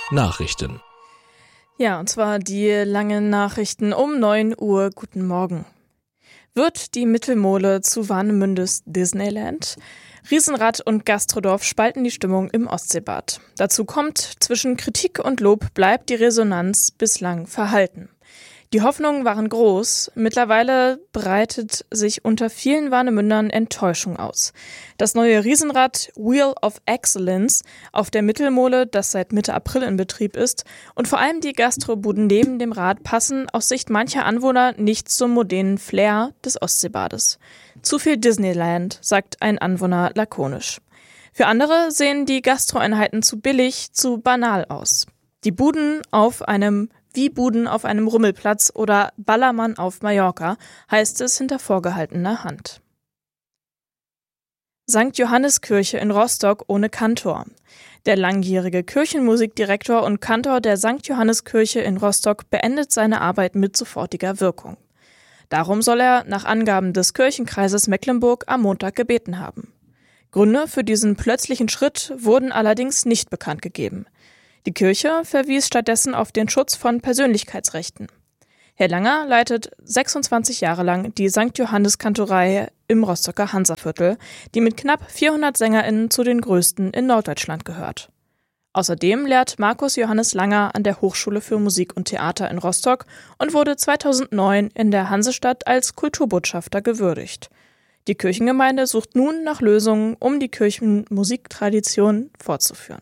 Nachrichten. Ja, und zwar die langen Nachrichten um 9 Uhr. Guten Morgen. Wird die Mittelmole zu Warnemündes Disneyland? Riesenrad und Gastrodorf spalten die Stimmung im Ostseebad. Dazu kommt, zwischen Kritik und Lob bleibt die Resonanz bislang verhalten. Die Hoffnungen waren groß, mittlerweile breitet sich unter vielen Warnemündern Enttäuschung aus. Das neue Riesenrad Wheel of Excellence auf der Mittelmole, das seit Mitte April in Betrieb ist, und vor allem die Gastrobuden neben dem Rad passen aus Sicht mancher Anwohner nicht zum modernen Flair des Ostseebades. Zu viel Disneyland, sagt ein Anwohner lakonisch. Für andere sehen die Gastroeinheiten zu billig, zu banal aus. Die Buden auf einem Rummelplatz oder Ballermann auf Mallorca, heißt es hinter vorgehaltener Hand. St. Johanniskirche in Rostock ohne Kantor. Der langjährige Kirchenmusikdirektor und Kantor der St. Johanniskirche in Rostock beendet seine Arbeit mit sofortiger Wirkung. Darum soll er nach Angaben des Kirchenkreises Mecklenburg am Montag gebeten haben. Gründe für diesen plötzlichen Schritt wurden allerdings nicht bekannt gegeben. Die Kirche verwies stattdessen auf den Schutz von Persönlichkeitsrechten. Herr Langer leitet 26 Jahre lang die St. Johannis-Kantorei im Rostocker Hansaviertel, die mit knapp 400 SängerInnen zu den größten in Norddeutschland gehört. Außerdem lehrt Markus Johannes Langer an der Hochschule für Musik und Theater in Rostock und wurde 2009 in der Hansestadt als Kulturbotschafter gewürdigt. Die Kirchengemeinde sucht nun nach Lösungen, um die Kirchenmusiktradition fortzuführen.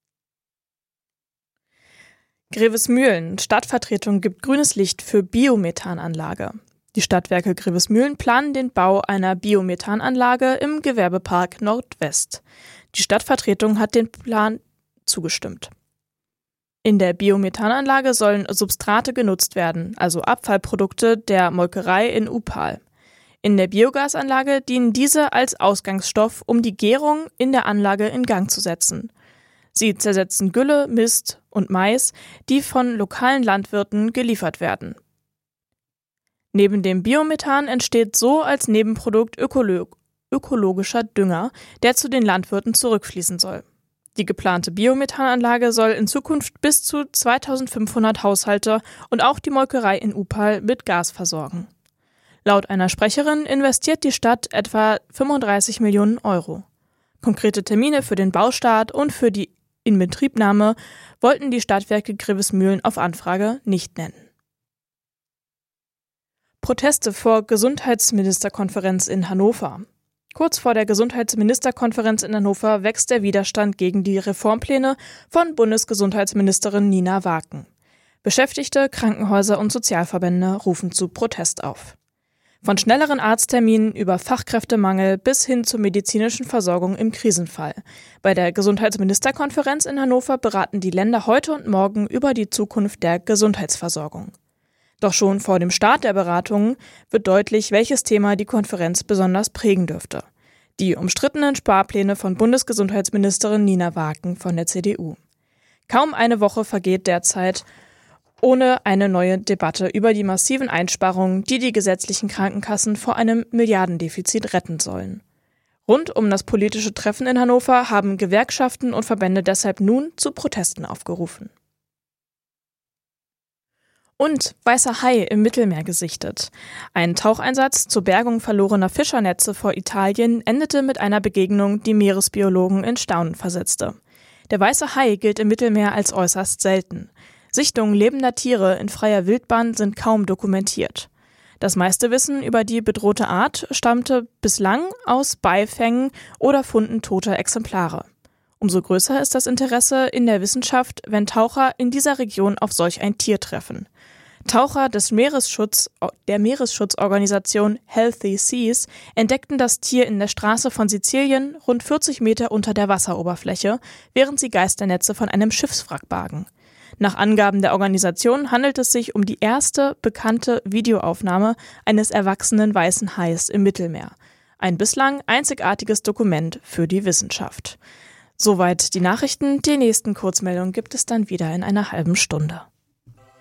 Grevesmühlen. Stadtvertretung gibt grünes Licht für Biomethananlage. Die Stadtwerke Grevesmühlen planen den Bau einer Biomethananlage im Gewerbepark Nordwest. Die Stadtvertretung hat den Plan zugestimmt. In der Biomethananlage sollen Substrate genutzt werden, also Abfallprodukte der Molkerei in Upal. In der Biogasanlage dienen diese als Ausgangsstoff, um die Gärung in der Anlage in Gang zu setzen. Sie zersetzen Gülle, Mist und Mais, die von lokalen Landwirten geliefert werden. Neben dem Biomethan entsteht so als Nebenprodukt ökologischer Dünger, der zu den Landwirten zurückfließen soll. Die geplante Biomethananlage soll in Zukunft bis zu 2500 Haushalte und auch die Molkerei in Upal mit Gas versorgen. Laut einer Sprecherin investiert die Stadt etwa 35 Millionen Euro. Konkrete Termine für den Baustart und für die Inbetriebnahme wollten die Stadtwerke Grevesmühlen auf Anfrage nicht nennen. Proteste vor Gesundheitsministerkonferenz in Hannover. Kurz vor der Gesundheitsministerkonferenz in Hannover wächst der Widerstand gegen die Reformpläne von Bundesgesundheitsministerin Nina Waken. Beschäftigte, Krankenhäuser und Sozialverbände rufen zu Protest auf. Von schnelleren Arztterminen über Fachkräftemangel bis hin zur medizinischen Versorgung im Krisenfall. Bei der Gesundheitsministerkonferenz in Hannover beraten die Länder heute und morgen über die Zukunft der Gesundheitsversorgung. Doch schon vor dem Start der Beratungen wird deutlich, welches Thema die Konferenz besonders prägen dürfte. Die umstrittenen Sparpläne von Bundesgesundheitsministerin Nina Waken von der CDU. Kaum eine Woche vergeht derzeit ohne eine neue Debatte über die massiven Einsparungen, die die gesetzlichen Krankenkassen vor einem Milliardendefizit retten sollen. Rund um das politische Treffen in Hannover haben Gewerkschaften und Verbände deshalb nun zu Protesten aufgerufen. Und weißer Hai im Mittelmeer gesichtet. Ein Taucheinsatz zur Bergung verlorener Fischernetze vor Italien endete mit einer Begegnung, die Meeresbiologen in Staunen versetzte. Der weiße Hai gilt im Mittelmeer als äußerst selten. Sichtungen lebender Tiere in freier Wildbahn sind kaum dokumentiert. Das meiste Wissen über die bedrohte Art stammte bislang aus Beifängen oder Funden toter Exemplare. Umso größer ist das Interesse in der Wissenschaft, wenn Taucher in dieser Region auf solch ein Tier treffen. Taucher der Meeresschutzorganisation Healthy Seas entdeckten das Tier in der Straße von Sizilien rund 40 Meter unter der Wasseroberfläche, während sie Geisternetze von einem Schiffswrack bargen. Nach Angaben der Organisation handelt es sich um die erste bekannte Videoaufnahme eines erwachsenen weißen Hais im Mittelmeer. Ein bislang einzigartiges Dokument für die Wissenschaft. Soweit die Nachrichten. Die nächsten Kurzmeldungen gibt es dann wieder in einer halben Stunde.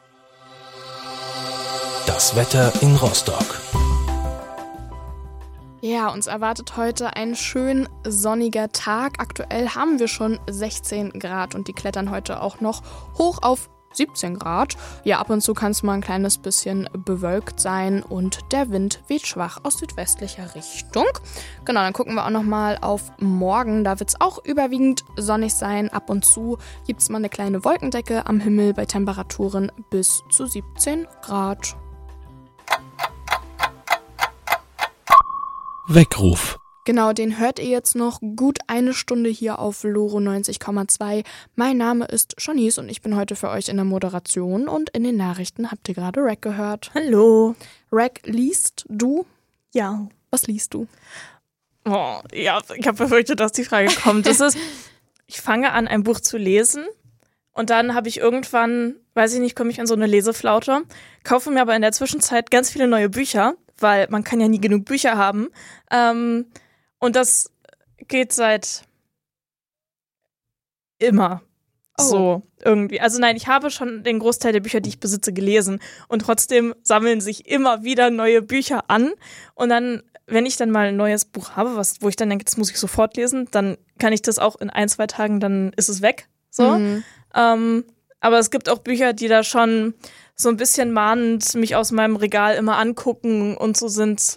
Das Wetter in Rostock. Ja, uns erwartet heute ein schön sonniger Tag. Aktuell haben wir schon 16 Grad und die klettern heute auch noch hoch auf 17 Grad. Ja, ab und zu kann es mal ein kleines bisschen bewölkt sein und der Wind weht schwach aus südwestlicher Richtung. Genau, dann gucken wir auch nochmal auf morgen. Da wird es auch überwiegend sonnig sein. Ab und zu gibt es mal eine kleine Wolkendecke am Himmel bei Temperaturen bis zu 17 Grad. Weckruf. Genau, den hört ihr jetzt noch gut eine Stunde hier auf Loro 90,2. Mein Name ist Shanice und ich bin heute für euch in der Moderation und in den Nachrichten habt ihr gerade Rack gehört. Hallo. Rack, liest du? Ja. Was liest du? Oh, ja, ich habe befürchtet, dass die Frage kommt. Ich fange an, ein Buch zu lesen und dann habe ich irgendwann, weiß ich nicht, komme ich an so eine Leseflaute, kaufe mir aber in der Zwischenzeit ganz viele neue Bücher, weil man kann ja nie genug Bücher haben. Und das geht seit immer so irgendwie. Also nein, ich habe schon den Großteil der Bücher, die ich besitze, gelesen. Und trotzdem sammeln sich immer wieder neue Bücher an. Und dann, wenn ich dann mal ein neues Buch habe, wo ich dann denke, das muss ich sofort lesen, dann kann ich das auch in 1-2 Tagen, dann ist es weg. So. Aber es gibt auch Bücher, die da schon so ein bisschen mahnend mich aus meinem Regal immer angucken und so sind,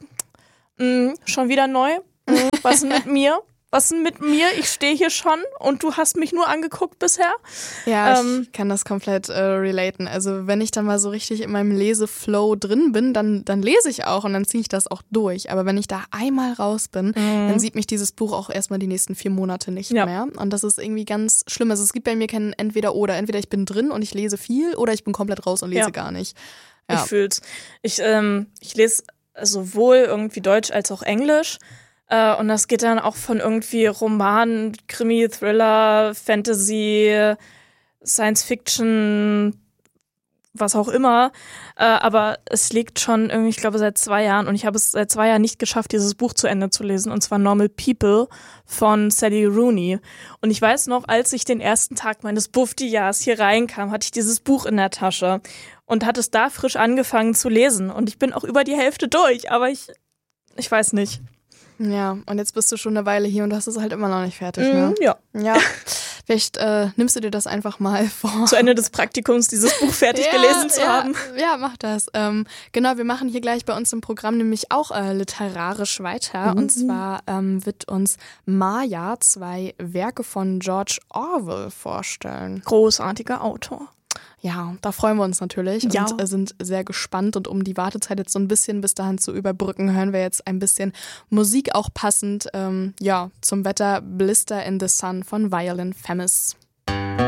schon wieder neu? Was denn mit mir? Was denn mit mir? Ich stehe hier schon und du hast mich nur angeguckt bisher. Ja, ich kann das komplett relaten. Also wenn ich dann mal so richtig in meinem Leseflow drin bin, dann lese ich auch und dann ziehe ich das auch durch. Aber wenn ich da einmal raus bin, dann sieht mich dieses Buch auch erstmal die nächsten 4 Monate nicht mehr. Und das ist irgendwie ganz schlimm. Also es gibt bei mir kein Entweder-Oder. Entweder ich bin drin und ich lese viel oder ich bin komplett raus und lese gar nicht. Ja. Ich fühl's. Ich lese sowohl irgendwie Deutsch als auch Englisch. Und das geht dann auch von irgendwie Roman, Krimi, Thriller, Fantasy, Science Fiction, was auch immer. Aber es liegt schon irgendwie, ich glaube, seit 2 Jahren. Und ich habe es seit 2 Jahren nicht geschafft, dieses Buch zu Ende zu lesen. Und zwar Normal People von Sally Rooney. Und ich weiß noch, als ich den ersten Tag meines Bufti-Jahres hier reinkam, hatte ich dieses Buch in der Tasche. Und hatte es da frisch angefangen zu lesen. Und ich bin auch über die Hälfte durch. Aber ich weiß nicht. Ja, und jetzt bist du schon eine Weile hier und hast es halt immer noch nicht fertig, ne? Ja. Vielleicht nimmst du dir das einfach mal vor. Zu Ende des Praktikums dieses Buch fertig gelesen zu haben. Ja, mach das. Genau, wir machen hier gleich bei uns im Programm nämlich auch literarisch weiter. Und zwar wird uns Maya 2 Werke von George Orwell vorstellen. Großartiger Autor. Ja, da freuen wir uns natürlich und sind sehr gespannt. Und um die Wartezeit jetzt so ein bisschen bis dahin zu überbrücken, hören wir jetzt ein bisschen Musik, auch passend zum Wetter, Blister in the Sun von Violin Femmes.